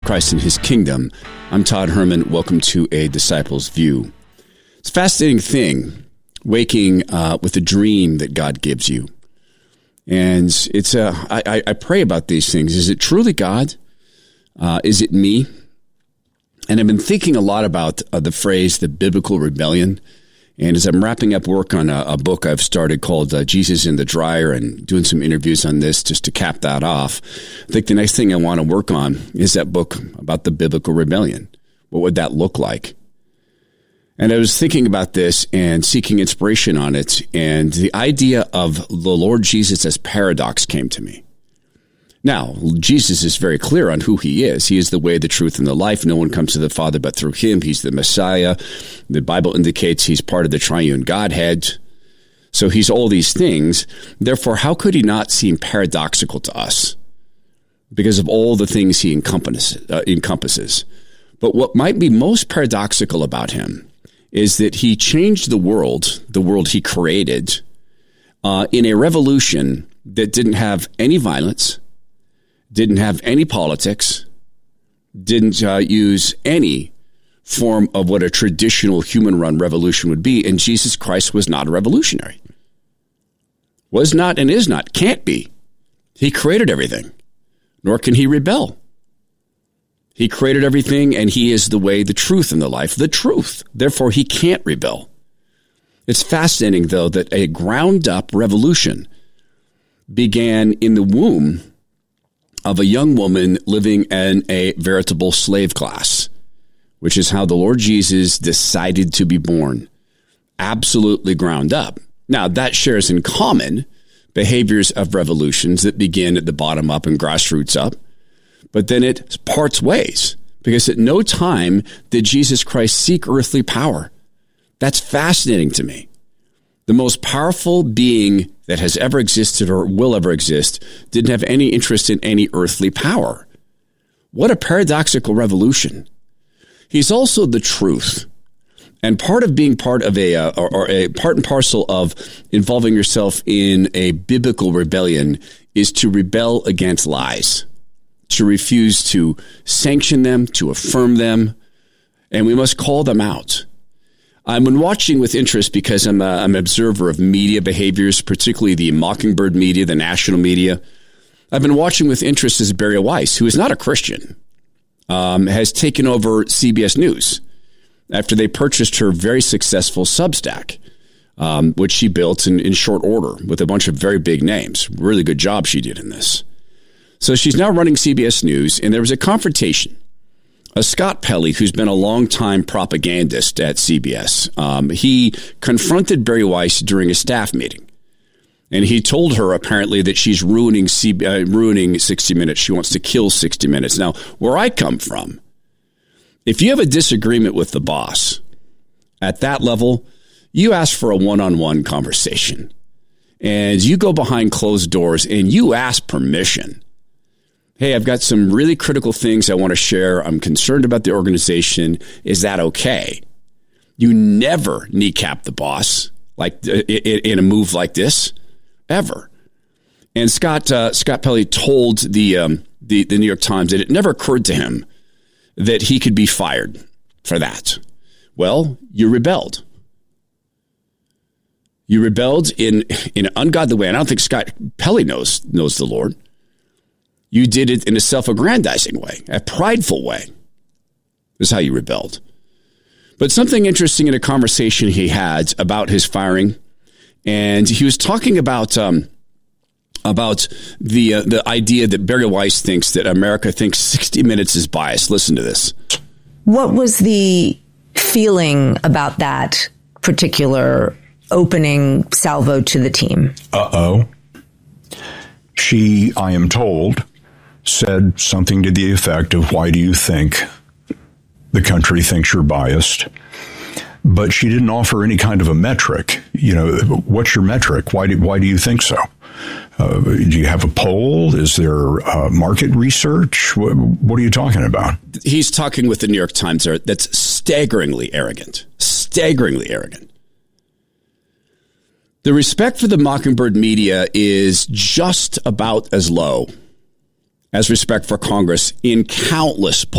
Christ and his kingdom. I'm Todd Herman. Welcome to A Disciple's View. It's a fascinating thing, waking with a dream that God gives you. And it's I pray about these things. Is it truly God? Is it me? And I've been thinking a lot about the phrase, the biblical rebellion. And as I'm wrapping up work on a book I've started called Jesus in the Dryer and doing some interviews on this just to cap that off, I think the next thing I want to work on is that book about the biblical rebellion. What would that look like? And I was thinking about this and seeking inspiration on it. And the idea of the Lord Jesus as paradox came to me. Now, Jesus is very clear on who he is. He is the way, the truth, and the life. No one comes to the Father but through him. He's the Messiah. The Bible indicates he's part of the triune Godhead. So he's all these things. Therefore, how could he not seem paradoxical to us? Because of all the things he encompasses. But what might be most paradoxical about him is that he changed the world he created, in a revolution that didn't have any violence, didn't have any politics, didn't use any form of what a traditional human-run revolution would be, and Jesus Christ was not a revolutionary. Was not and is not, can't be. He created everything, nor can he rebel. He created everything, and he is the way, the truth, and the life, the truth. Therefore, he can't rebel. It's fascinating, though, that a ground-up revolution began in the womb of a young woman living in a veritable slave class, which is how the Lord Jesus decided to be born. Absolutely ground up. Now, that shares in common behaviors of revolutions that begin at the bottom up and grassroots up, but then it parts ways, because at no time did Jesus Christ seek earthly power. That's fascinating to me. The most powerful being that has ever existed or will ever exist didn't have any interest in any earthly power. What a paradoxical revolution. He's also the truth. And part of being part of a part and parcel of involving yourself in a biblical rebellion is to rebel against lies, to refuse to sanction them, to affirm them, and we must call them out. I've been watching with interest because I'm an observer of media behaviors, particularly the Mockingbird media, the national media. I've been watching with interest as Bari Weiss, who is not a Christian, has taken over CBS News after they purchased her very successful Substack, which she built in short order with a bunch of very big names. Really good job she did in this. So she's now running CBS News, and there was a confrontation. Scott Pelley, who's been a longtime propagandist at CBS, he confronted Bari Weiss during a staff meeting. And he told her apparently that she's ruining 60 Minutes. She wants to kill 60 Minutes. Now, where I come from, if you have a disagreement with the boss at that level, you ask for a one-on-one conversation. And you go behind closed doors and you ask permission. Hey, I've got some really critical things I want to share. I'm concerned about the organization. Is that okay? You never kneecap the boss like in a move like this, ever. And Scott Pelley told the New York Times that it never occurred to him that he could be fired for that. Well, you rebelled. You rebelled in an ungodly way. And I don't think Scott Pelley knows the Lord. You did it in a self-aggrandizing way, a prideful way. Is how you rebelled. But something interesting in a conversation he had about his firing, and he was talking about the idea that Bari Weiss thinks that America thinks 60 Minutes is biased. Listen to this. What was the feeling about that particular opening salvo to the team? She, I am told, said something to the effect of, why do you think the country thinks you're biased? But she didn't offer any kind of a metric. You know, what's your metric? Why do you think so? Do you have a poll? Is there market research? What are you talking about? He's talking with the New York Times there. That's staggeringly arrogant. Staggeringly arrogant. The respect for the Mockingbird media is just about as low as respect for Congress in countless polls.